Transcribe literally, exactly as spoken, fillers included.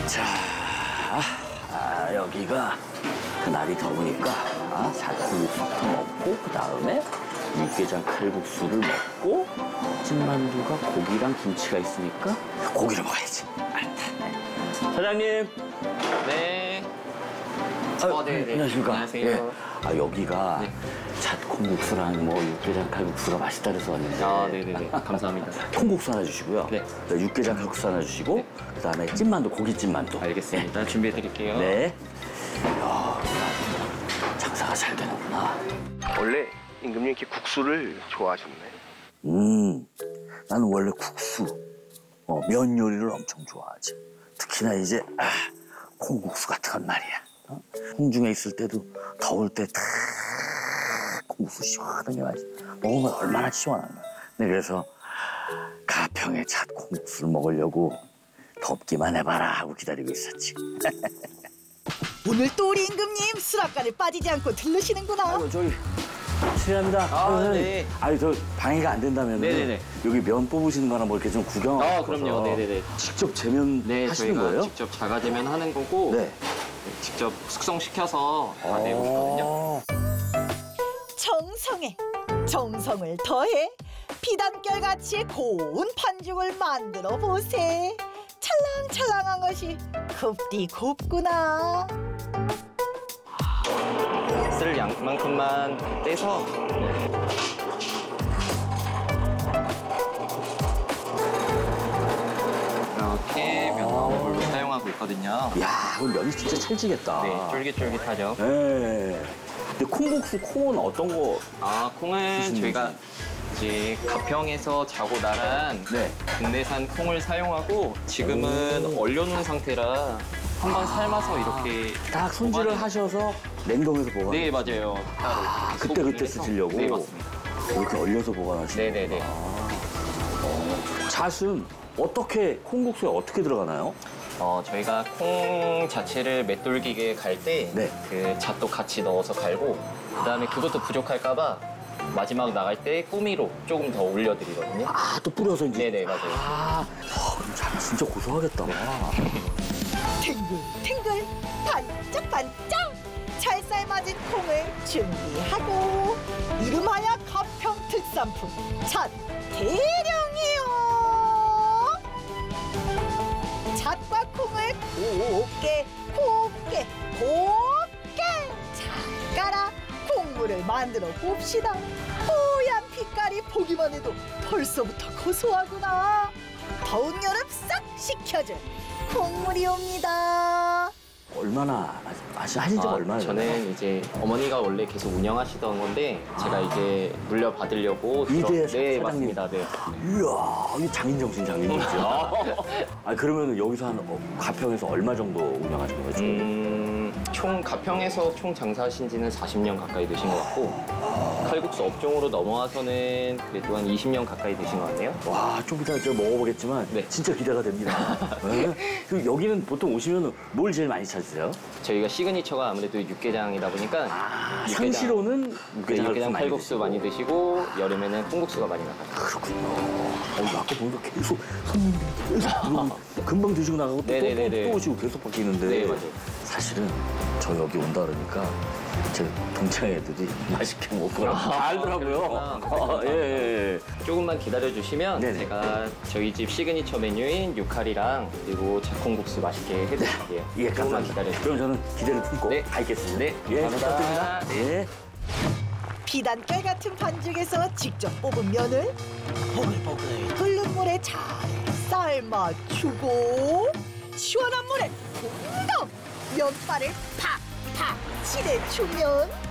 자, 아, 여기가 날이 더우니까 아, 살코기부터 먹고 그 다음에 육개장 칼국수를 먹고 찐만두가 고기랑 김치가 있으니까 고기를 먹어야지. 알다. 사장님. 네. 아, 어, 네, 네. 안녕하십니까. 안녕하세요. 예. 아, 여기가 네. 잣콩국수랑 뭐 육개장 칼국수가 맛있다 그래서 왔는데. 아, 네네네. 감사합니다. 통국수 하나 주시고요. 네. 네, 육개장 칼국수 하나 주시고 네. 그다음에 찐만두, 고기 찐만두. 알겠습니다. 준비해드릴게요. 네. 이야, 장사가 잘 되는구나. 원래 임금님 이렇게 국수를 좋아하셨네. 음, 나는 원래 국수, 어, 면 요리를 엄청 좋아하지. 특히나 이제 아, 콩국수 같은 건 말이야. 어? 홍중에 있을 때도 더울 때 탁 콩국수 시원하게 맛이 먹으면 얼마나 시원한 거야. 네, 그래서 가평에 잣콩국수를 먹으려고 덥기만 해봐라 하고 기다리고 있었지. 오늘 또 우리 임금님 수락관에 빠지지 않고 들르시는구나. 아이고, 저기 실례합니다. 아, 아유, 네. 아니 저 방해가 안 된다면 네네네. 여기 면 뽑으시는 거나 뭐 이렇게 좀 구경. 아, 그럼요. 네네네. 직접 재면 네, 하시는 저희가 거예요? 직접 자가제면 하는 거고 네. 직접 숙성시켜서 다 내고 있거든요. 어. 정성에 정성을 더해 비단결같이 고운 반죽을 만들어 보세. 찰랑찰랑한 것이 곱디 곱구나. 쓸 양만큼만 떼서 이렇게 면 나온 걸로 사용하고 있거든요. 야, 그럼 면이 진짜 찰지겠다. 네, 쫄깃쫄깃하죠. 네. 근데 콩국수 콩은 어떤 거? 아, 콩은 무슨 저희가 이제 가평에서 자고 나란 네. 국내산 콩을 사용하고 지금은 얼려놓은 상태라 한번 삶아서 이렇게 딱 손질을 보관해- 하셔서 냉동해서 보관. 네, 맞아요. 따로 아, 이렇게 그때 소분을 그때 해서. 쓰시려고. 네, 맞습니다. 이렇게 얼려서 보관하시는. 네네네. 잣은 어떻게 콩국수에 어떻게 들어가나요? 어, 저희가 콩 자체를 맷돌기계에 갈 때 그 네. 잣도 같이 넣어서 갈고 그다음에 그것도 부족할까봐 마지막 나갈 때 꾸미로 조금 더 올려드리거든요. 아, 또 뿌려서 이제. 네네, 맞아요. 아, 어, 그럼 잣 진짜 고소하겠다. 탱글탱글 반짝반짝 잘 삶아진 콩을 준비하고 이름하여 가평 특산품 잣 대령이요. 잣과 콩을 곱게 곱게 곱게 잘 깔아 콩물을 만들어 봅시다. 뽀얀 빛깔이 보기만 해도 벌써부터 고소하구나. 더운 여름 싹 식혀줄 콩물이 옵니다. 얼마나 하시, 하신 지가 아, 얼마나 됐나요? 저는 이제 어머니가 원래 계속 운영하시던 건데 제가 이제 물려받으려고 아. 이대 들어- 네, 사장님. 맞습니다. 네. 이야, 이 장인정신 장인정신. 아, 그러면 여기서 한 어, 가평에서 얼마 정도 운영하신 거예요? 지금? 음, 총 가평에서 총 장사하신 지는 사십 년 가까이 되신 것 같고 칼국수 업종으로 넘어와서는 그래도 한 이십 년 가까이 되신 것 같네요. 와, 좀 이따 제가 먹어보겠지만 네. 진짜 기대가 됩니다. 네. 그 여기는 보통 오시면 뭘 제일 많이 찾으세요? 저희가 시그니처가 아무래도 육개장이다 보니까 아, 육개장. 상시로는 네, 육개장, 육개장 많이 칼국수 드시고. 많이 드시고 여름에는 콩국수가 많이 나가요. 그렇군요. 어, 아까 보니까 계속 손님들이 계속 들어오고 금방 드시고 나가고 또, 또, 또, 네네네네. 또 오시고 계속 바뀌는데 네, 맞아요. 사실은 저 여기 온다 그러니까 제 동창 애들이 맛있게 먹고 알더라고요. 그렇구나. 어, 예, 예, 예. 조금만 기다려주시면 네네. 제가 저희 집 시그니처 메뉴인 육칼이랑 그리고 잣콩국수 맛있게 해드릴게요. 예, 조금만 감사합니다. 기다려주세요. 그럼 저는 기대를 품고 네. 가겠습니다. 네, 예, 감사합니다. 부탁드립니다. 예. 비단결 같은 반죽에서 직접 뽑은 면을 보글보글 끓는 물에 잘 삶아주고 시원한 물에 콩덕 면발을 팍팍 칠해주면